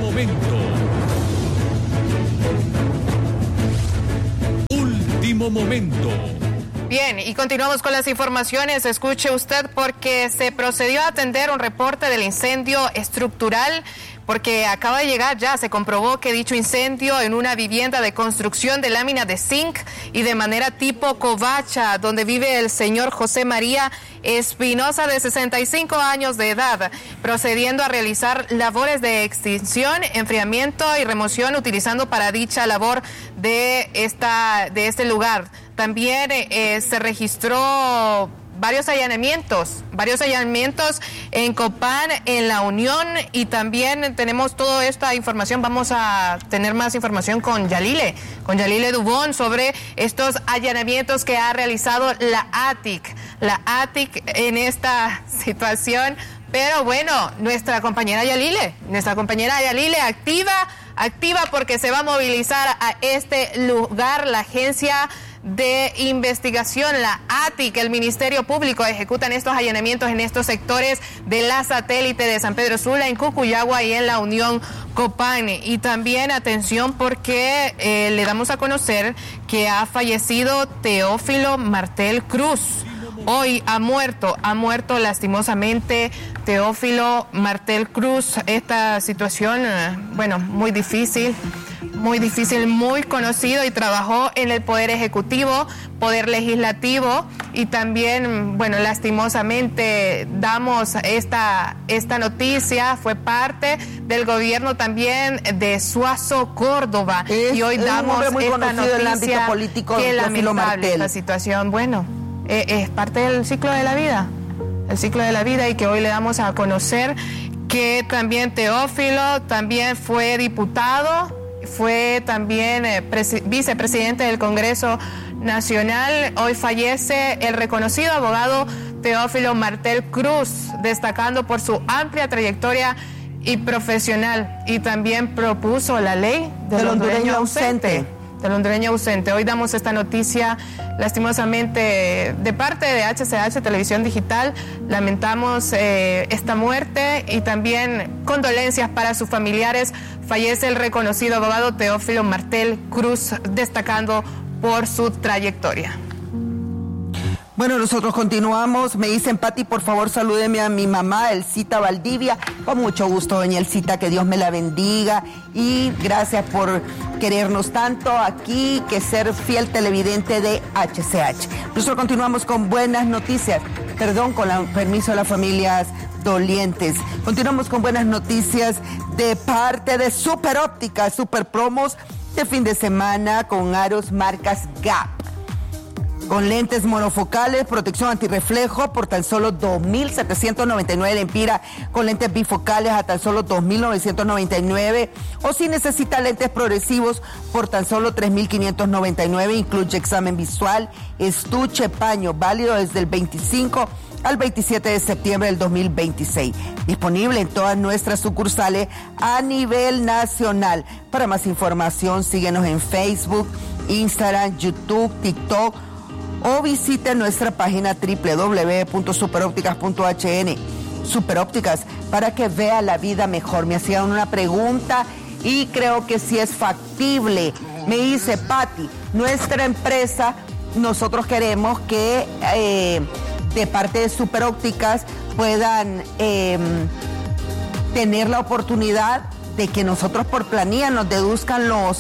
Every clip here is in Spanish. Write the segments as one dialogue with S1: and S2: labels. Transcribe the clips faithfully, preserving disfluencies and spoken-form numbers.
S1: momento. Último momento.
S2: Bien, y continuamos con las informaciones. Escuche usted, porque se procedió a atender un reporte del incendio estructural, porque acaba de llegar ya, se comprobó que dicho incendio en una vivienda de construcción de lámina de zinc y de manera tipo covacha, donde vive el señor José María Espinosa, de sesenta y cinco años de edad, procediendo a realizar labores de extinción, enfriamiento y remoción, utilizando para dicha labor de, esta, de este lugar. También eh, se registró varios allanamientos, varios allanamientos en Copán, en La Unión, y también tenemos toda esta información. Vamos a tener más información con Yalile, con Yalile Dubón, sobre estos allanamientos que ha realizado la A T I C, la A T I C en esta situación. Pero bueno, nuestra compañera Yalile, nuestra compañera Yalile activa, activa porque se va a movilizar a este lugar. La agencia de investigación, la A T I C, el Ministerio Público, ejecutan estos allanamientos en estos sectores de la Satélite, de San Pedro Sula, en Cucuyagua y en La Unión, Copán. Y también atención, porque eh, le damos a conocer que ha fallecido Teófilo Martel Cruz. Hoy ha muerto, ha muerto lastimosamente Teófilo Martel Cruz. Esta situación, bueno, muy difícil, muy difícil, muy conocido, y trabajó en el Poder Ejecutivo, Poder Legislativo, y también, bueno, lastimosamente damos esta, esta noticia. Fue parte del gobierno también de Suazo, Córdoba,
S3: es,
S2: y hoy damos
S3: muy
S2: esta noticia
S3: en el ámbito político,
S2: que
S3: lamentable
S2: Martel. Esta situación, bueno, eh, es parte del ciclo de la vida, el ciclo de la vida, y que hoy le damos a conocer que también Teófilo también fue diputado, fue también eh, vicepresidente del Congreso Nacional. Hoy fallece el reconocido abogado Teófilo Martel Cruz, destacando por su amplia trayectoria y profesional, y también propuso la ley del, del hondureño ausente. ausente. Del hondureño ausente. Hoy damos esta noticia, lastimosamente, de parte de H C H Televisión Digital. Lamentamos eh, esta muerte, y también condolencias para sus familiares. Fallece el reconocido abogado Teófilo Martel Cruz, destacando por su trayectoria.
S3: Bueno, nosotros continuamos. Me dicen, Pati, por favor, salúdeme a mi mamá, Elcita Valdivia. Con mucho gusto, doña Elcita, que Dios me la bendiga. Y gracias por querernos tanto aquí, que ser fiel televidente de H C H. Nosotros continuamos con buenas noticias. Perdón, con el permiso de las familias dolientes. Continuamos con buenas noticias de parte de Super Óptica, Super Promos de fin de semana con aros marcas Gap. Con lentes monofocales, protección antirreflejo por tan solo dos mil setecientos noventa y nueve el Empira, con lentes bifocales a tan solo dos mil novecientos noventa y nueve, o si necesita lentes progresivos por tan solo tres mil quinientos noventa y nueve, incluye examen visual, estuche, paño, válido desde el veinticinco al veintisiete de septiembre del dos mil veintiséis. Disponible en todas nuestras sucursales a nivel nacional. Para más información, síguenos en Facebook, Instagram, YouTube, TikTok, o visite nuestra página doble u doble u doble u punto superópticas punto h n. Superópticas, para que vea la vida mejor. Me hacían una pregunta y creo que sí es factible. Me dice, Pati, nuestra empresa, nosotros queremos que eh, de parte de Superópticas puedan eh, tener la oportunidad de que nosotros por planilla nos deduzcan los,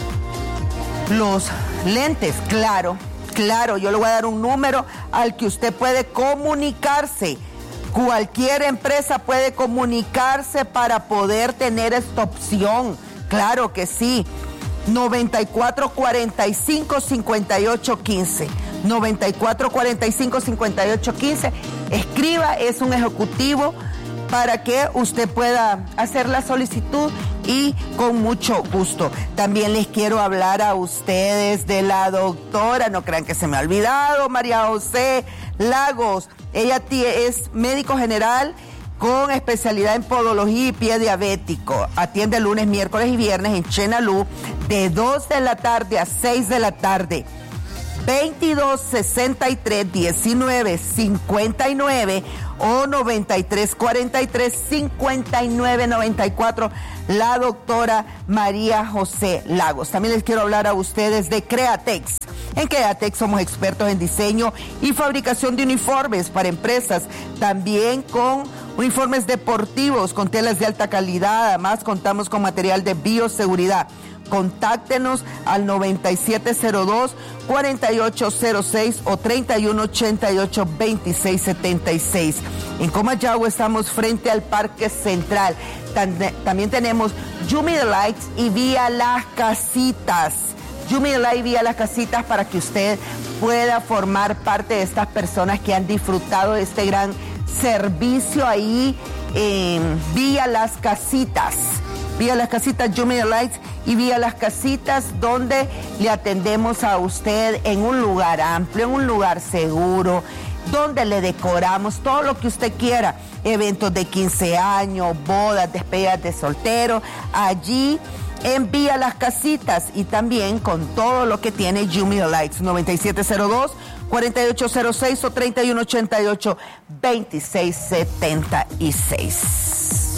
S3: los lentes. Claro. Claro, yo le voy a dar un número al que usted puede comunicarse. Cualquier empresa puede comunicarse para poder tener esta opción. Claro que sí. noventa y cuatro cuarenta y cinco cincuenta y ocho quince. noventa y cuatro cuarenta y cinco cincuenta y ocho quince. Escriba, es un ejecutivo para que usted pueda hacer la solicitud y con mucho gusto. También les quiero hablar a ustedes de la doctora, no crean que se me ha olvidado, María José Lagos. Ella es médico general con especialidad en podología y pie diabético. Atiende lunes, miércoles y viernes en Chenalú de dos de la tarde a seis de la tarde. veintidós sesenta y tres diecinueve cincuenta y nueve o noventa y tres cuarenta y tres cincuenta y nueve noventa y cuatro, la doctora María José Lagos. También les quiero hablar a ustedes de Createx. En Createx somos expertos en diseño y fabricación de uniformes para empresas, también con uniformes deportivos con telas de alta calidad. Además, contamos con material de bioseguridad. Contáctenos al noventa y siete cero dos, cuarenta y ocho cero seis o treinta y uno ochenta y ocho veintiséis setenta y seis. En Comayagua estamos frente al Parque Central. También tenemos Yumi Delights y Vía Las Casitas. Yumi Delights y Vía Las Casitas para que usted pueda formar parte de estas personas que han disfrutado de este gran servicio ahí en Vía Las Casitas. Vía Las Casitas, Yumi Delights y Vía Las Casitas, donde le atendemos a usted en un lugar amplio, en un lugar seguro, donde le decoramos todo lo que usted quiera, eventos de quince años, bodas, despedidas de soltero, allí en Vía Las Casitas, y también con todo lo que tiene Yumi Delights. Noventa y siete cero dos, cuarenta y ocho cero seis o treinta y uno ochenta y ocho veintiséis setenta y seis.